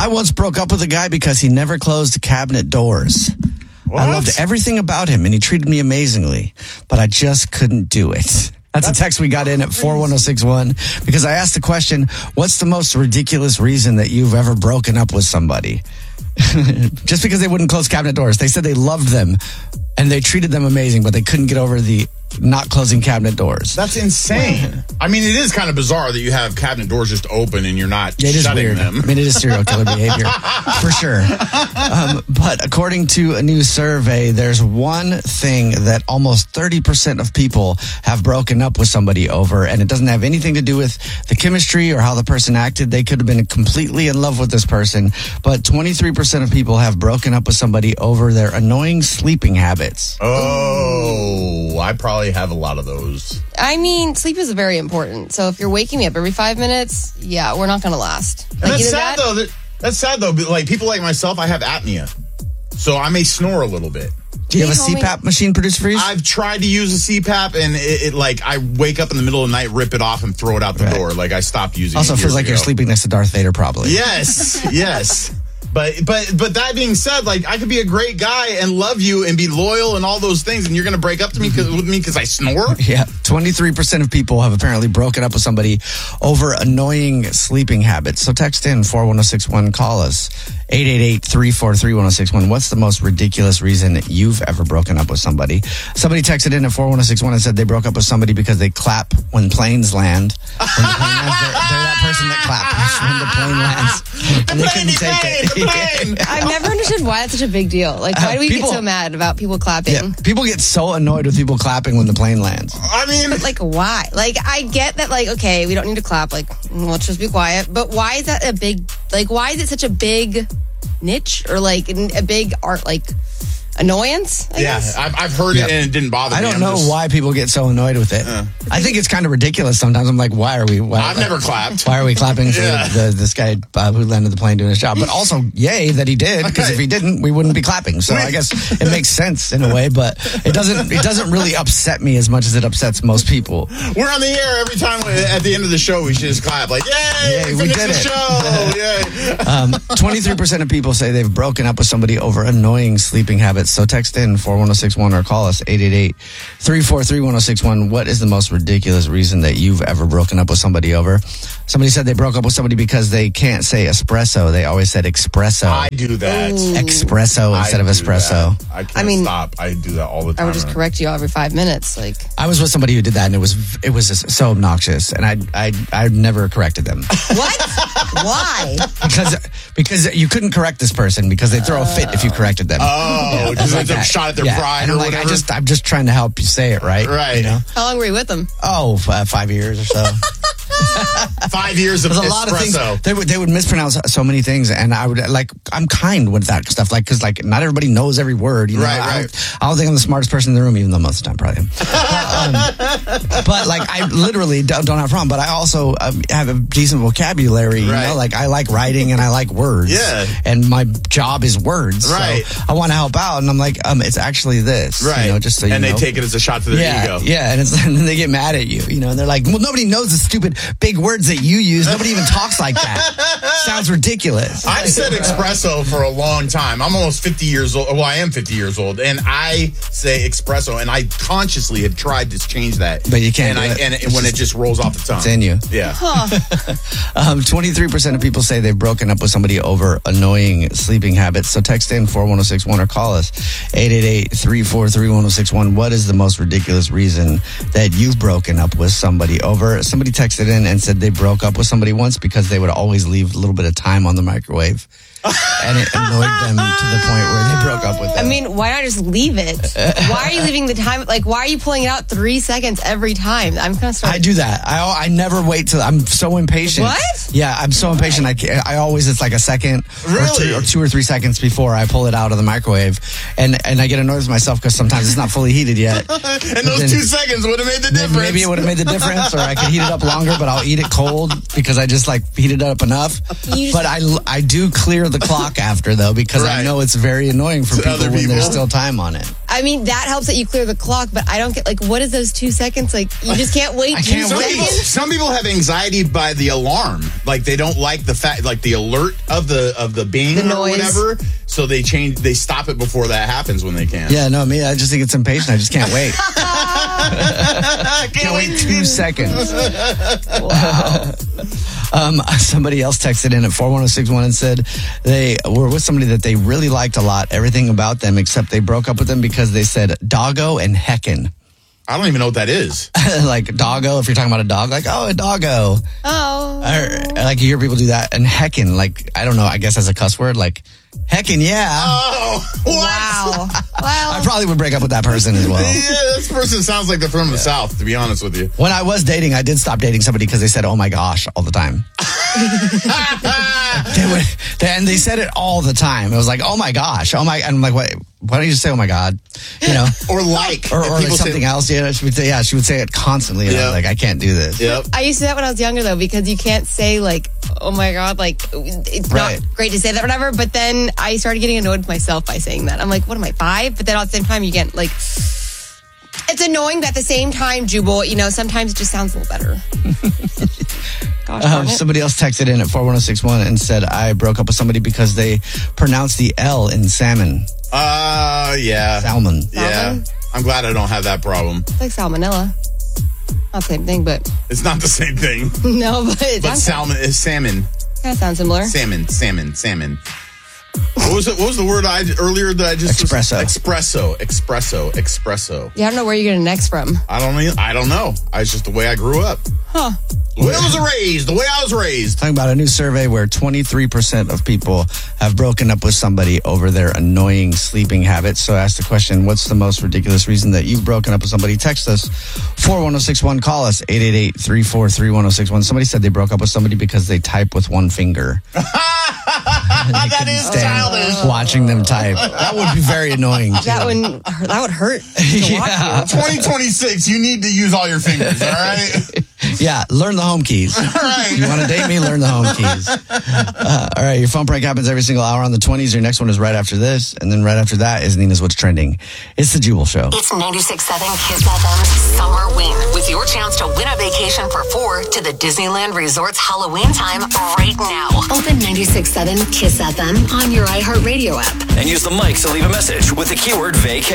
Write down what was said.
I once broke up with a guy because he never closed cabinet doors. What? I loved everything about him, and he treated me amazingly, but I just couldn't do it. That's a text we got in at 41061 because I asked the question, what's the most ridiculous reason that you've ever broken up with somebody? Just because they wouldn't close cabinet doors. They said they loved them and they treated them amazing, but they couldn't get over the not closing cabinet doors. That's insane. I mean, it is kind of bizarre that you have cabinet doors just open and you're not shutting them. I mean, it is serial killer behavior, for sure. But according to a new survey, there's one thing that almost 30% of people have broken up with somebody over, and it doesn't have anything to do with the chemistry or how the person acted. They could have been completely in love with this person, but 23% of people have broken up with somebody over their annoying sleeping habits. Oh, I probably have a lot of those. I mean, sleep is very important. So if you're waking me up every 5 minutes, yeah, we're not going to last. Like, that's sad, though. That's sad, though. Like, people like myself, I have apnea. So I may snore a little bit. Do you have a CPAP machine produced for you? I've tried to use a CPAP, and it like, I wake up in the middle of the night, rip it off, and throw it out the door. Like, I stopped using it. Also feels like you're sleeping next to Darth Vader, probably. Yes, yes. But that being said, like, I could be a great guy and love you and be loyal and all those things, and you're going to break up to me with me because I snore? Yeah, 23% of people have apparently broken up with somebody over annoying sleeping habits. So text in 41061, call us 888-343-1061. What's the most ridiculous reason you've ever broken up with somebody? Somebody texted in at 41061 and said they broke up with somebody because they clap when planes land. When the plane lands, they're that person that claps when the plane lands. And they couldn't take it. I've never understood why that's such a big deal. Like, why do we get so mad about people clapping? Yeah, people get so annoyed with people clapping when the plane lands. I mean, but like, why? Like, I get that, like, okay, we don't need to clap. Like, let's just be quiet. But why is that a big, like, why is it such a big niche or like a big art, like, annoyance? I guess? I've heard it and it didn't bother me. I don't know why people get so annoyed with it. I think it's kind of ridiculous sometimes. I'm like, why are we? I've never clapped. Why are we clapping for this guy who landed the plane doing his job? But also, yay that he did, because if he didn't, we wouldn't be clapping. So I guess it makes sense in a way, but it doesn't really upset me as much as it upsets most people. We're on the air every time at the end of the show. We should just clap like, yay, we did it. Show. Yay. 23% of people say they've broken up with somebody over annoying sleeping habits. So text in 41061 or call us 888-343-1061. What is the most ridiculous reason that you've ever broken up with somebody over? Somebody said they broke up with somebody because they can't say espresso. They always said espresso. I do that. Ooh. Espresso instead of espresso. I can't stop. I do that all the time. I would just correct you every 5 minutes. Like, I was with somebody who did that, and it was just so obnoxious, and I never corrected them. What? Why? Because you couldn't correct this person because they throw a fit if you corrected them. Oh, because it's a shot at their pride or whatever. I'm just trying to help you say it right. Right. You know? How long were you with them? 5 years or so. 5 years of espresso. A lot of things. They would mispronounce so many things, and I'm kind with that stuff, like, because like not everybody knows every word. You know? Right. I don't think I'm the smartest person in the room, even though most of the time probably am. But like, I literally don't have a problem. But I also have a decent vocabulary. You know, like I like writing and I like words. Yeah. And my job is words. Right. So I want to help out, and I'm like, it's actually this. Right. You know, just so you and know. they take it as a shot to their ego. Yeah, and then they get mad at you. You know, and they're like, well, nobody knows the stupid big words that you use. Nobody even talks like that. Sounds ridiculous. I've said espresso for a long time. I'm almost 50 years old. Well, I am 50 years old, and I say espresso, and I consciously have tried to change that. But you can't. And when it just rolls off the tongue. It's in you. Yeah. 23% of people say they've broken up with somebody over annoying sleeping habits. So text in 41061 or call us 888-343-1061. What is the most ridiculous reason that you've broken up with somebody over? Somebody texted in and said they broke up with somebody once because they would always leave a little bit of time on the microwave. And it annoyed them to the point where they broke up with them. I mean, why not just leave it? Why are you leaving the time? Like, why are you pulling it out 3 seconds every time? I'm kind of starting. I do that. I never wait till I'm so impatient. What? Yeah, I'm so impatient. I always, it's like a second Really? or 2 or 3 seconds before I pull it out of the microwave. And I get annoyed with myself because sometimes it's not fully heated yet. And those 2 seconds would have made the difference. Maybe it would have made the difference, or I could heat it up longer, but I'll eat it cold because I just like heated it up enough. But I do clear the clock after, though, because I know it's very annoying for people when there's still time on it. I mean, that helps that you clear the clock, but I don't get, like, what is those 2 seconds? Like, you just can't wait 2 seconds? Some people have anxiety by the alarm. Like, they don't like the fact, like, the alert of the bing The or noise. whatever. So they stop it before that happens when they can. Yeah, no, me, I just think it's impatient. I just can't wait. Can't wait 2 seconds. Wow. Somebody else texted in at 41061 and said they were with somebody that they really liked a lot, everything about them, except they broke up with them because they said doggo and heckin'. I don't even know what that is. Like doggo, if you're talking about a dog, like, oh, a doggo. Oh. Or, like you hear people do that. And heckin', like, I don't know, I guess as a cuss word, like, heckin', yeah. Oh, what? Wow. I Well, probably would break up with that person as well. Yeah, this person sounds like they're from the South, to be honest with you. When I was dating, I did stop dating somebody because they said, oh my gosh, all the time. And they said it all the time. It was like, oh my gosh, oh my, and I'm like, what? Why don't you just say, oh my God? You know? Or like. Or If like people something say, else. She would say it constantly. And I was Yep. like, I can't do this. Yep. I used to do that when I was younger, though, because you can't say, like, oh my God, like, it's Right. not great to say that or whatever. But then I started getting annoyed with myself by saying that. I'm like, what am I, 5? But then at the same time, you get, like, it's annoying, but at the same time, Jubal, you know, sometimes it just sounds a little better. Gosh, darn it. Somebody else texted in at 41061 and said, I broke up with somebody because they pronounced the L in salmon. Yeah. Salmon. Yeah. Salmon? I'm glad I don't have that problem. It's like salmonella. Not the same thing, but It's not the same thing. no, but it But sounds salmon. kind of sounds similar. Salmon. What was the word earlier that I just Espresso. Espresso. Yeah, I don't know where you're getting an X from. I don't know. It's just the way I grew up. Huh. The way I was raised. Talking about a new survey where 23% of people have broken up with somebody over their annoying sleeping habits. So I asked the question, what's the most ridiculous reason that you've broken up with somebody? Text us 41061, call us 888-343-1061. Somebody said they broke up with somebody because they type with one finger. That is childish. Watching them type. That would be very annoying too. That would hurt to watch Yeah. you. 2026, you need to use all your fingers, all right? Yeah, learn the home keys. right. You want to date me? Learn the home keys. All right, your phone prank happens every single hour on the 20s. Your next one is right after this. And then right after that is Nina's What's Trending. It's the Jubal Show. It's 96.7 Kiss FM's Summer Win with your chance to win a vacation for 4 to the Disneyland Resort's Halloween time right now. Open 96.7 Kiss FM on your iHeartRadio app. And use the mics to leave a message with the keyword vacation.